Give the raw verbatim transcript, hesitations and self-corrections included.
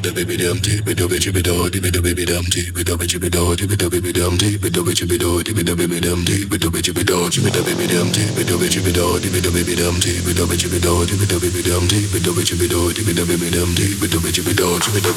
the baby dum dee, with the bitchy bit of the baby dum dee, with the bitchy bit of the baby dum dee, with the bitchy bit of the baby dum dee, with the bitchy bit of the baby dum dee, with the bitchy bit of the baby dum dee, with the bitchy bit of the baby dum dee, with the bitchy bit of the baby dum dee, with the bitchy bit of the